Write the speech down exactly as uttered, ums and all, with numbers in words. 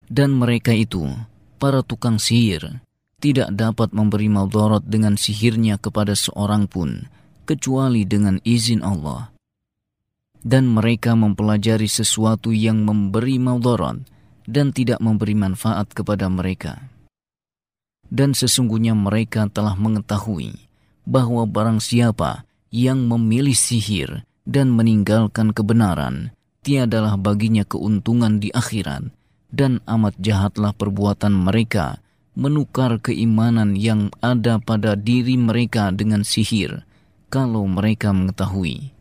Dan mereka itu, para tukang sihir, tidak dapat memberi madarat dengan sihirnya kepada seorang pun, kecuali dengan izin Allah. Dan mereka mempelajari sesuatu yang memberi madarat dan tidak memberi manfaat kepada mereka. Dan sesungguhnya mereka telah mengetahui bahwa barang siapa yang memilih sihir dan meninggalkan kebenaran, tiadalah baginya keuntungan di akhirat, dan amat jahatlah perbuatan mereka menukar keimanan yang ada pada diri mereka dengan sihir, kalau mereka mengetahui.